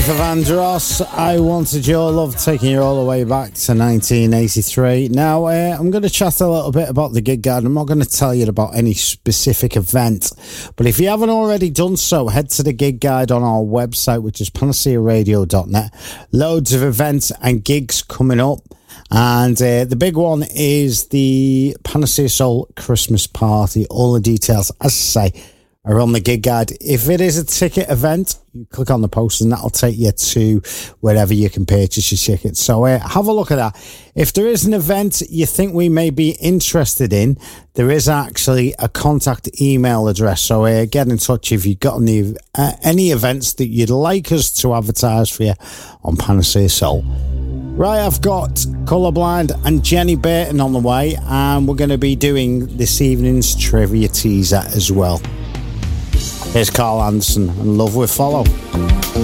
For Vandross, I Wanted Your Love, taking you all the way back to 1983. Now, I'm going to chat a little bit about the gig guide. I'm not going to tell you about any specific event, but if you haven't already done so, head to the gig guide on our website, which is panacearadio.net. Loads of events and gigs coming up. And the big one is the Panacea Soul Christmas Party. All the details, as I say, are on the gig guide. If it is a ticket event, you click on the post and that'll take you to wherever you can purchase your tickets. So have a look at that. If there is an event you think we may be interested in, there is actually a contact email address. So get in touch if you've got any events that you'd like us to advertise for you on Panacea Soul. Right, I've got Colourblind and Jenny Burton on the way, and we're going to be doing this evening's trivia teaser as well. Here's Carl Anderson and Love Will Follow.